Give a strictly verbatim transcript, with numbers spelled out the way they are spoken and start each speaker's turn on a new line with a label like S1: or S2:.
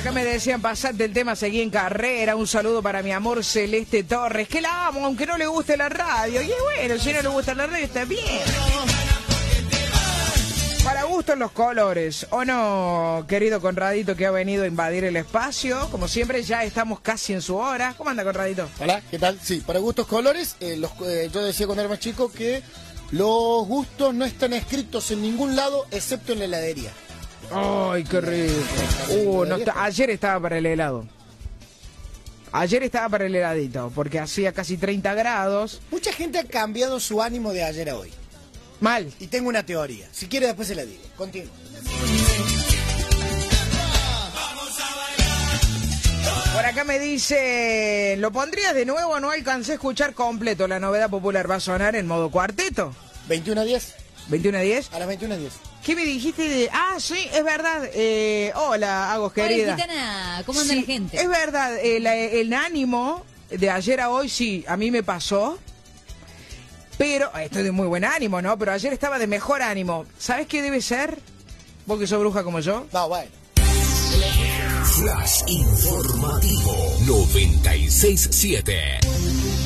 S1: acá me decían, pasate el tema, seguí en carrera. Un saludo para mi amor Celeste Torres, que la amo, aunque no le guste la radio. Y bueno, si no le gusta la radio, está bien. Para gusto en los colores, ¿o no, querido Conradito, que ha venido a invadir el espacio? Como siempre, ya estamos casi en su hora. ¿Cómo anda, Conradito?
S2: Hola, ¿qué tal? Sí, para gustos colores, eh, los, eh, yo decía cuando era más chico que los gustos no están escritos en ningún lado, excepto en la heladería.
S1: ¡Ay, qué rico! Uh, no está, ayer estaba para el helado. Ayer estaba para el heladito, porque hacía casi treinta grados.
S2: Mucha gente ha cambiado su ánimo de ayer a hoy.
S1: Mal.
S2: Y tengo una teoría. Si quiere después se la digo. Continúo.
S1: Por acá me dice, ¿lo pondrías de nuevo? No alcancé a escuchar completo. La novedad popular va a sonar en modo cuarteto.
S2: veintiuno a diez.
S1: ¿veintiuno a diez?
S2: A las veintiuno a diez.
S1: ¿Qué me dijiste de...? Ah, sí, es verdad. Eh, hola, Agos, querida.
S3: Hola, Gitana. ¿Cómo anda
S1: Sí,
S3: la gente?
S1: Es verdad, el, el ánimo de ayer a hoy, sí, a mí me pasó. Pero, estoy de muy buen ánimo, ¿no? Pero ayer estaba de mejor ánimo. ¿Sabes qué debe ser? Vos que sos bruja como yo.
S2: No, bueno.
S4: Flash informativo noventa y seis punto siete.